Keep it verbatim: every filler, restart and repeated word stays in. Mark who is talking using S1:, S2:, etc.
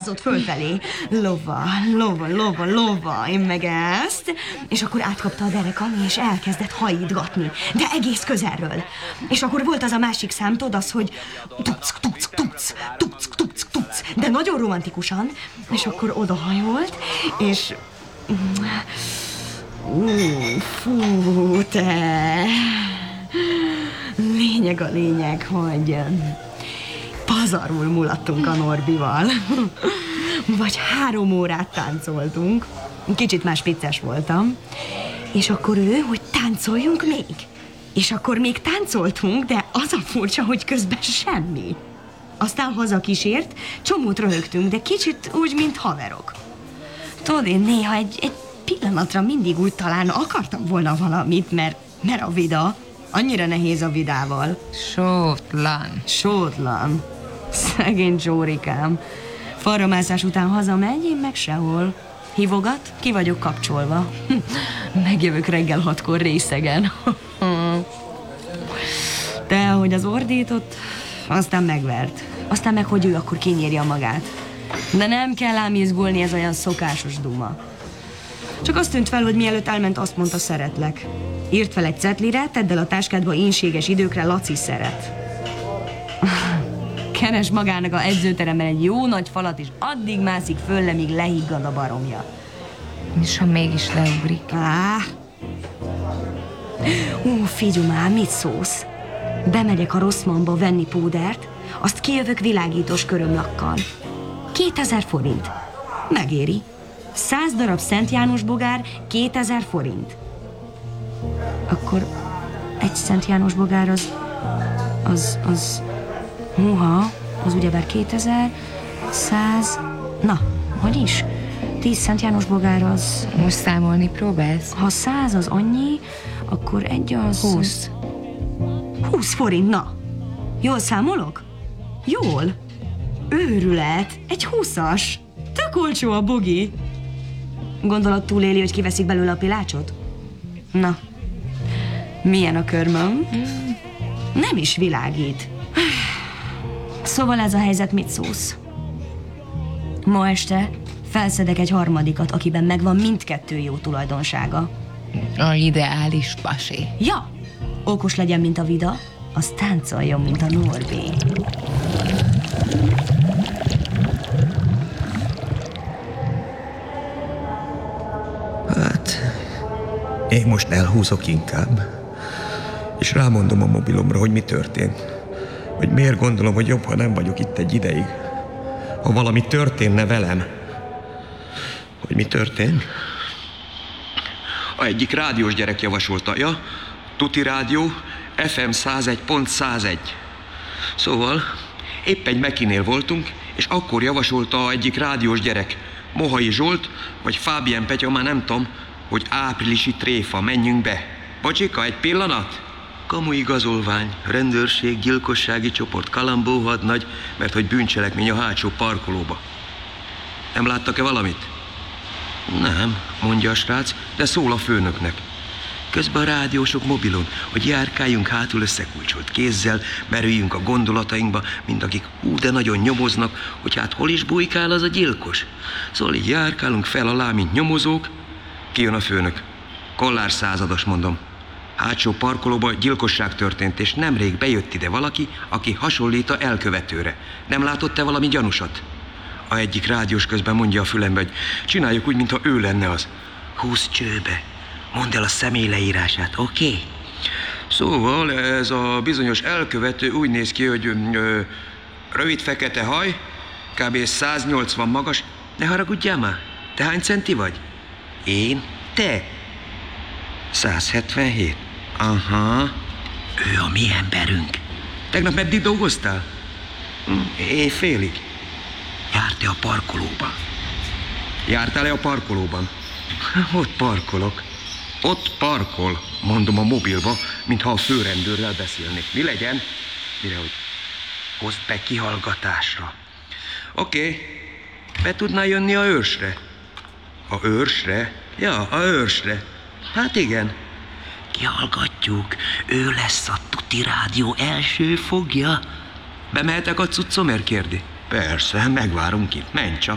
S1: rázzott fölfelé. Lova, lova, lova, lova, én meg ezt. És akkor átkapta a derekam, és elkezdett hajítgatni, de egész közelről. És akkor volt az a másik szám, tudod, az, hogy tuck, tuck, tuck, tuck, tuck, tuck, de nagyon romantikusan. És akkor odahajolt, és... Ú, fú, te... Lényeg a lényeg, hogy pazarul mulattunk a Norbival. Vagy három órát táncoltunk. Kicsit más vicces voltam. És akkor ő, hogy táncoljunk még. És akkor még táncoltunk, de az a furcsa, hogy közben semmi. Aztán hazakísért, csomót röhögtünk, de kicsit úgy, mint haverok. Tudod, én néha egy, egy pillanatra mindig úgy talán akartam volna valamit, mert, mert a vida, annyira nehéz a vidával.
S2: Sótlan.
S1: Sótlan. Szegény Csórikám. Falramászás után hazamegy, én meg sehol. Hívogat, ki vagyok kapcsolva. Megjövök reggel hatkor részegen. De ahogy az ordított, aztán megvert. Aztán meg, hogy ő akkor kinyírja magát. De nem kell ám izgulni, ez olyan szokásos duma. Csak azt tűnt fel, hogy mielőtt elment, azt mondta, szeretlek. Írt fel egy cetlire, tedd el a táskádba, énséges időkre, Laci szeret. Keres magának a edzőteremben egy jó nagy falat, és addig mászik föl, míg lehiggad a baromja.
S2: És ha mégis leugrik?
S1: Á. Ú, figyelj már, mit szólsz? Bemegyek a Rosszmanba venni púdert, azt kijövök világítós körömlakkal. Kétezer forint. Megéri. Száz darab Szent János bogár, kétezer forint. Akkor egy Szent János bogár az... az... az... Húha, az ugyebár kétezer, száz... Na, hogy is? Tíz Szent János bogár az...
S2: Most számolni próbálsz?
S1: Ha száz az annyi, akkor egy az...
S2: Húsz.
S1: Húsz forint, na. Jól számolok? Jól. Őrület. Egy húszas. Tök olcsó a bogi. Gondolod, túléli, hogy kiveszik belőle a pilácsot? Na. Milyen a körmöm? Mm. Nem is világít. Szóval ez a helyzet, mit szólsz? Ma este felszedek egy harmadikat, akiben megvan mindkettő jó tulajdonsága.
S2: A ideális pasi.
S1: Ja, okos legyen, mint a vida, az táncoljon, mint a Norbi.
S3: Hát, én most elhúzok inkább, és rámondom a mobilomra, hogy mi történt. Hogy miért gondolom, hogy jobb, ha nem vagyok itt egy ideig. Ha valami történne velem. Hogy mi történt? A egyik rádiós gyerek javasolta, ja, Tuti Rádió, ef em százegy pont százegy. Szóval épp egy Mekinél voltunk, és akkor javasolta egyik rádiós gyerek, Mohai Zsolt, vagy Fábián Petya, már nem tudom, hogy áprilisi tréfa, menjünk be. Bocsika, egy pillanat? Kamu igazolvány, rendőrség, gyilkossági csoport, Kalambó hadnagy, mert hogy bűncselekmény a hátsó parkolóba. Nem láttak-e valamit? Nem, mondja a srác, de szól a főnöknek. Közben a rádiósok mobilon, hogy járkáljunk hátul összekulcsolt kézzel, merüljünk a gondolatainkba, mint akik hú, de nagyon nyomoznak, hogy hát hol is bujkál az a gyilkos. Szóval így járkálunk fel alá, mint nyomozók. Kijön a főnök. Kollár százados, mondom. Hátsó parkolóban gyilkosság történt, és nemrég bejött ide valaki, aki hasonlít a elkövetőre. Nem látott te valami gyanúsat? A egyik rádiós közben mondja a fülembe, hogy csináljuk úgy, mintha ő lenne az. Húsz csőbe. Mondd el a személy leírását, oké? Okay? Szóval ez a bizonyos elkövető úgy néz ki, hogy ö, rövid fekete haj, kb. száznyolcvan magas. Ne haragudjál már, te hány centi vagy? Én? Te? százhetvenhét. Aha. Ő a mi emberünk. Tegnap meddig dolgoztál? Éjfélig. Jártál a parkolóban? Jártál-e a parkolóban? Ott parkolok. Ott parkol, mondom a mobilba, mintha a főrendőrrel beszélnék. Mi legyen? Mire, hogy hozd be kihallgatásra. Oké, okay. Be tudnál jönni a őrsre? A őrsre? Ja, a őrsre. Hát igen. Kihallgatjuk. Ő lesz a Tuti Rádió első fogja. Bemehetek a cuccomért, kérdi? Persze, megvárunk itt. Menj csak.